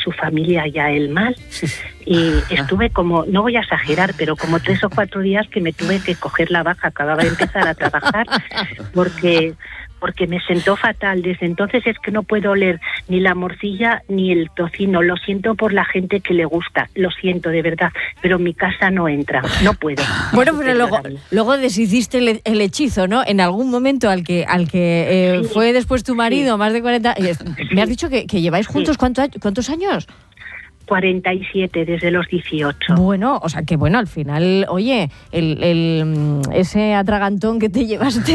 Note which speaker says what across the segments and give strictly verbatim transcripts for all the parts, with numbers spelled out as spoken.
Speaker 1: su familia y a él mal. Y estuve como, no voy a exagerar, pero como tres o cuatro días que me tuve que coger la baja, acababa de empezar a trabajar, porque... porque me sentó fatal. Desde entonces es que no puedo oler ni la morcilla ni el tocino. Lo siento por la gente que le gusta, lo siento de verdad, pero en mi casa no entra, no puedo.
Speaker 2: Bueno, pero luego, luego deshiciste el, el hechizo, ¿no? En algún momento al que al que eh, sí, fue después tu marido, sí. más de cuarenta... Eh, me has dicho que, que lleváis juntos, sí. ¿cuánto, ¿cuántos años?
Speaker 1: cuarenta y siete, desde los dieciocho.
Speaker 2: Bueno, o sea que bueno, al final, oye, el, el ese atragantón que te llevaste...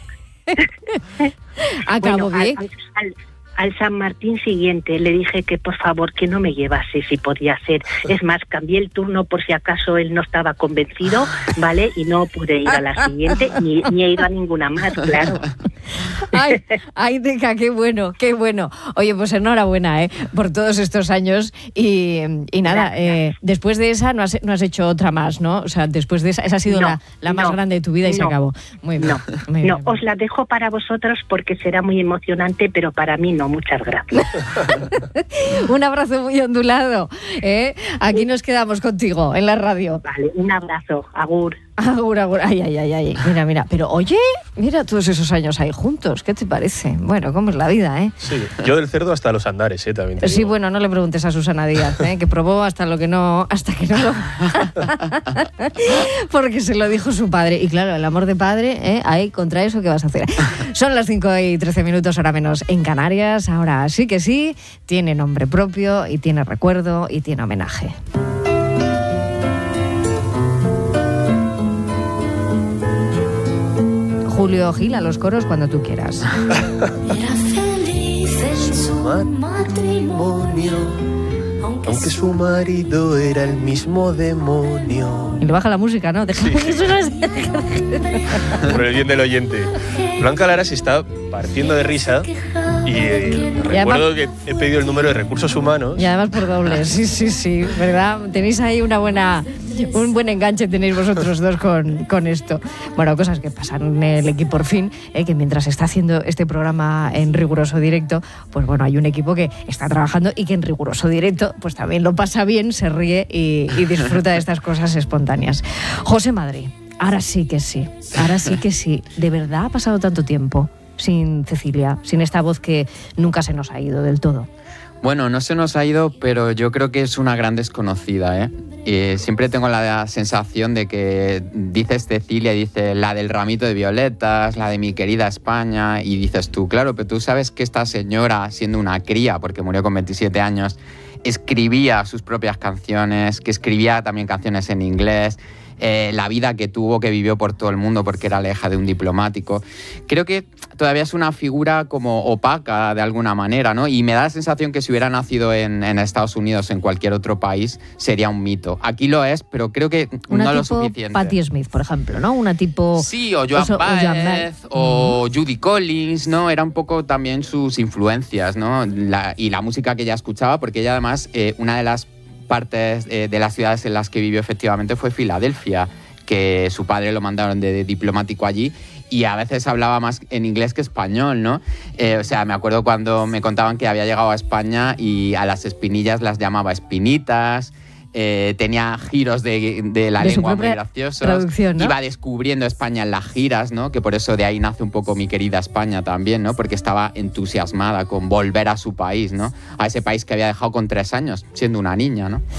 Speaker 2: Acabo
Speaker 1: bueno,
Speaker 2: bien.
Speaker 1: Al, al, al San Martín siguiente le dije que por favor que no me llevase si podía ser. Es más, cambié el turno por si acaso él no estaba convencido, ¿vale? Y no pude ir a la siguiente, ni, ni he ido a ninguna más, claro.
Speaker 2: Ay, ay, Deca, qué bueno, qué bueno. Oye, pues enhorabuena, ¿eh? Por todos estos años y, y nada, eh, después de esa no has, no has hecho otra más, ¿no? O sea, después de esa, esa ha sido no, la, la más no, grande de tu vida y no, se acabó. Muy bien.
Speaker 1: No,
Speaker 2: muy
Speaker 1: no
Speaker 2: bien.
Speaker 1: Os la dejo para vosotros porque será muy emocionante, pero para mí no. Muchas gracias.
Speaker 2: Un abrazo muy ondulado, ¿eh? Aquí nos quedamos contigo en la radio.
Speaker 1: Vale, un abrazo. Agur.
Speaker 2: Agur, agur. Ay, ay, ay, ay. Mira, mira. Pero oye, mira todos esos años ahí juntos. ¿Qué te parece? Bueno, cómo es la vida, ¿eh?
Speaker 3: Sí, yo del cerdo hasta los andares, ¿eh? También te
Speaker 2: sí,
Speaker 3: digo.
Speaker 2: bueno, no le preguntes a Susana Díaz, ¿eh? Que probó hasta lo que no... Hasta que no lo... Porque se lo dijo su padre. Y claro, el amor de padre, ¿eh? Ahí, contra eso, ¿qué vas a hacer? Son las cinco y trece minutos, hora menos en Canarias. Ahora sí que sí, tiene nombre propio y tiene recuerdo y tiene homenaje. Julio Gil a los coros cuando tú quieras.
Speaker 4: Era feliz en su matrimonio,
Speaker 3: aunque su marido era el mismo demonio.
Speaker 2: Y le baja la música, ¿no? Déjame
Speaker 3: sí.
Speaker 2: que suene.
Speaker 3: Por el bien del oyente. Blanca Lara se está partiendo de risa y, eh, y recuerdo además, que he pedido el número de recursos humanos.
Speaker 2: Y además por doble, sí, sí, sí, ¿verdad? Tenéis ahí una buena... Un buen enganche tenéis vosotros dos con, con esto. Bueno, cosas que pasan en el equipo por fin, eh, que mientras está haciendo este programa en riguroso directo, pues bueno, hay un equipo que está trabajando y que en riguroso directo pues también lo pasa bien, se ríe y, y disfruta de estas cosas espontáneas. José Madrid, ahora sí que sí, ahora sí que sí. ¿De verdad ha pasado tanto tiempo sin Cecilia, sin esta voz que nunca se nos ha ido del todo?
Speaker 5: Bueno, no se nos ha ido, pero yo creo que es una gran desconocida, ¿eh? Y siempre tengo la sensación de que dices Cecilia, dice la del ramito de violetas, la de mi querida España, y dices tú, claro, pero tú sabes que esta señora, siendo una cría, porque murió con veintisiete años, escribía sus propias canciones, que escribía también canciones en inglés, eh, la vida que tuvo, que vivió por todo el mundo porque era la hija de un diplomático. Creo que todavía es una figura como opaca de alguna manera, ¿no? Y me da la sensación que si hubiera nacido en, en Estados Unidos, en cualquier otro país, sería un mito. Aquí lo es, pero creo que
Speaker 2: una
Speaker 5: no
Speaker 2: tipo
Speaker 5: lo suficiente.
Speaker 2: Patti Smith, por ejemplo, ¿no? Una tipo...
Speaker 5: Sí, o Joan
Speaker 2: o,
Speaker 5: Baez, o, o Judy Collins, ¿no? Era un poco también sus influencias, ¿no? La, y la música que ella escuchaba, porque ella además, eh, una de las partes eh, de las ciudades en las que vivió efectivamente fue Filadelfia, que su padre lo mandaron de, de diplomático allí y a veces hablaba más en inglés que español, ¿no? Eh, o sea, me acuerdo cuando me contaban que había llegado a España y a las espinillas las llamaba espinitas. Eh, tenía giros de, de la
Speaker 2: de
Speaker 5: lengua muy graciosos,
Speaker 2: ¿no?
Speaker 5: Iba descubriendo España en las giras, ¿no? Que por eso de ahí nace un poco mi querida España también, ¿no? Porque estaba entusiasmada con volver a su país, ¿no? A ese país que había dejado con tres años, siendo una niña, ¿no?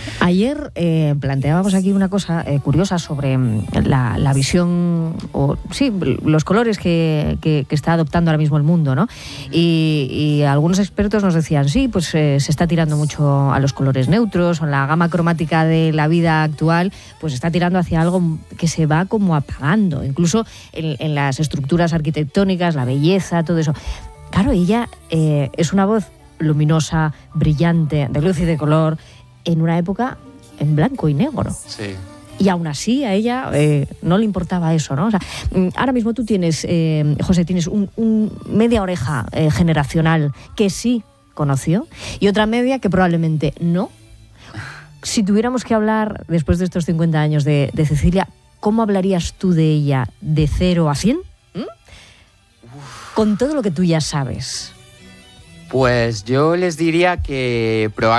Speaker 2: Ayer eh, planteábamos aquí una cosa eh, curiosa sobre la, la visión, o sí, los colores que, que, que está adoptando ahora mismo el mundo, ¿no? Y, y algunos expertos nos decían, sí, pues eh, se está tirando mucho a los colores neutros, o la gama cromática de la vida actual, pues está tirando hacia algo que se va como apagando, incluso en, en las estructuras arquitectónicas, la belleza, todo eso. Claro, ella eh, es una voz luminosa, brillante, de luz y de color, en una época en blanco y negro.
Speaker 5: Sí.
Speaker 2: Y aún así a ella eh, no le importaba eso, ¿no? O sea, ahora mismo tú tienes, eh, José, tienes un, un media oreja eh, generacional que sí conoció y otra media que probablemente no. Si tuviéramos que hablar, después de estos cincuenta años de, de Cecilia, ¿cómo hablarías tú de ella de cero a cien? ¿Mm? Con todo lo que tú ya sabes.
Speaker 5: Pues yo les diría que probablemente